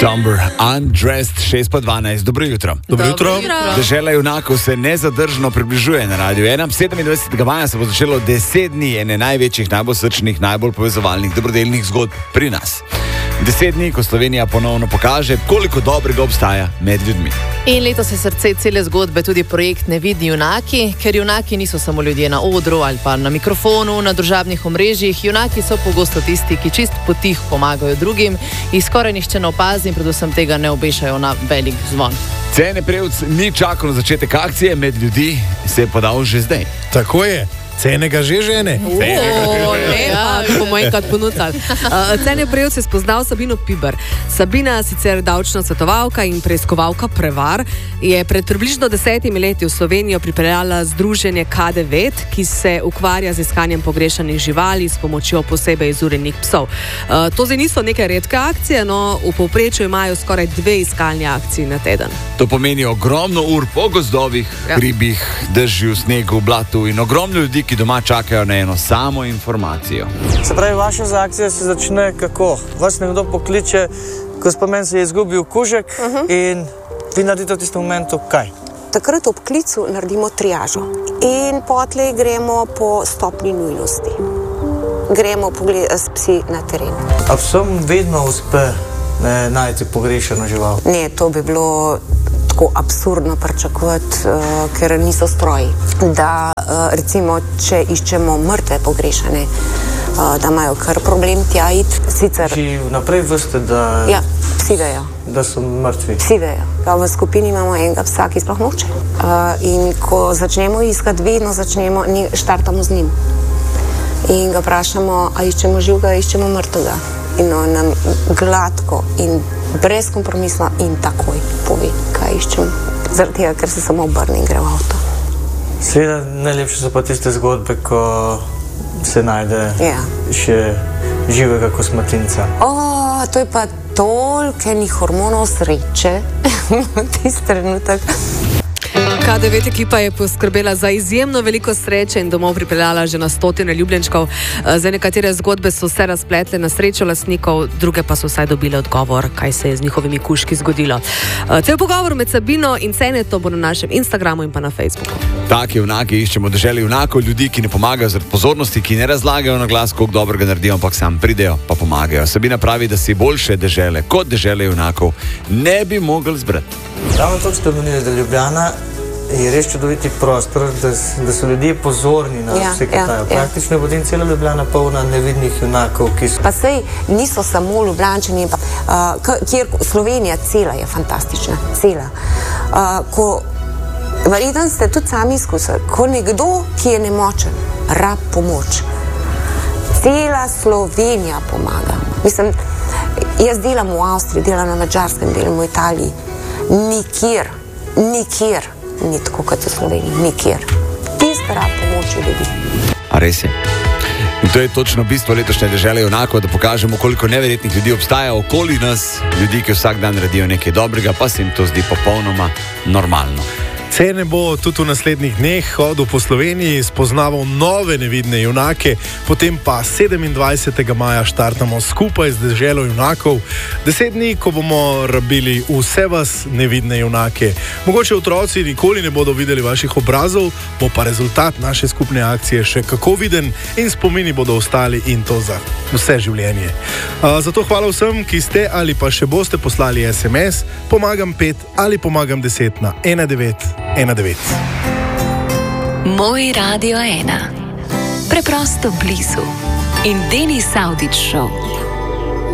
Somber, Undressed, 6:12. Dobro jutro. Dobro jutro. Dežela junakov se nezadržno približuje na Radiu 1. 27. maja se bo začelo 10 dni ene največjih, najbolj srčnih, najbolj povezovalnih, dobrodelnih zgodb pri nas. 10 dni, ko Slovenija ponovno pokaže, koliko dobrega obstaja med ljudmi. In letos je srce cele zgodbe tudi projekt Nevidni junaki, ker junaki niso samo ljudje na odru ali pa na mikrofonu, na družabnih omrežjih. Junaki so pogosto tisti, ki čist potih pomagajo drugim, jih skoraj nihče ne opazi in predvsem tega ne obešajo na velik zvon. Cene Prevc ni čakal na začetek akcije, med ljudi se je podal že zdaj. Tako je. Cene ga že žene. Bomo enkrat ponudili. Cene Prevc je spoznal Sabino Piber. Sabina, sicer davčna svetovalka in preiskovalka prevar, je pred približno 10 leti v Slovenijo pripeljala združenje K9, ki se ukvarja z iskanjem pogrešanih živali s pomočjo posebej izurenih psov. To zdaj niso neke redke akcije, no v povprečju imajo skoraj 2 iskalni akciji na teden. To pomeni ogromno ur po gozdovih, hribih, dežju, snegu, blatu in ogromno ljudi, ki doma čakajo na eno samo informacijo. Se pravi, vaša akcija se začne kako? Vas nekdo pokliče, ko spomen se je izgubil kužek in vi naredite v tistem momentu kaj? Takrat ob klicu naredimo triažo in potlej gremo po stopni nujnosti. Gremo s psi na teren. A vsem vedno uspe najti pogrešano žival? Ne, to bi bilo tako absurdno pričakovati, ker niso stroji. Da recimo, če iščemo mrtve pogrešane, da imajo kar problem tja iti. Sicer že vnaprej veste, da... Ja, psi vejo. Da so mrtvi. Psi vejo. V skupini imamo enega psa, ki sploh noče. In ko začnemo iskati, vedno štartamo z njim. In ga vprašamo, a iščemo živega, iščemo mrtvega. In on nam gladko in brezkompromisno in takoj pove, kaj iščemo. Zaradi tega, ker se samo obrne in gre v avto. Seveda, najlepše so pa tiste zgodbe, ko se najde še živega kosmatinca. To je pa toliko enih hormonov sreče v tisti trenutek. K9 ekipa je poskrbela za izjemno veliko sreče in domov pripeljala že na stotine ljubljenčkov. Za nekatere zgodbe so se razpletle na srečo lastnikov, druge pa so vsaj dobile odgovor, kaj se je z njihovimi kužki zgodilo. Cel pogovor med Sabino in Cenetom bo na našem Instagramu in pa na Facebooku. Taki junaki iščemo deželi junakov, ljudi, ki ne pomagajo zaradi pozornosti, ki ne razlagajo na glas, koliko dobrega naredijo, ampak sam pridejo pa pomagajo. Sabina pravi, da si boljše dežele kot dežele junakov ne bi mogli zbrati. Ravno to ste omenili, da Ljubljana je res čudoviti prostor, da so ljudje pozorni na vse, kaj tajo. Praktično je potem cela Ljubljana polna nevidnih junakov, ki so... Pa sej niso samo Ljubljančani, kjer Slovenija cela je fantastična, cela. Verjetno ste tudi sami izkusili, ko nekdo, ki je nemočen, rab pomoč, cela Slovenija pomaga. Mislim, jaz delam v Avstriji, delam na Madžarskem, delam v Italiji, nikjer ni tako kot v Sloveniji, nikjer. Tista rab pomoči ljudi. A res je. In to je točno bistvo letošnje dežele junakov, da pokažemo, koliko neverjetnih ljudi obstaja okoli nas, ljudi, ki vsak dan naredijo nekaj dobrega, pa se jim to zdi popolnoma normalno. Cene bo tudi v naslednjih dneh hodil po Sloveniji, spoznaval nove nevidne junake, potem pa 27. maja štartamo skupaj z deželo junakov. 10 dni, ko bomo rabili vse vas nevidne junake. Mogoče otroci nikoli ne bodo videli vaših obrazov, bo pa rezultat naše skupne akcije še kako viden in spomini bodo ostali in to za vse življenje. Zato hvala vsem, ki ste ali pa še boste poslali SMS, pomagam 5 ali pomagam 10 na 1919. Moj Radio 1. Preprosto blizu. In Denis Avdić Show.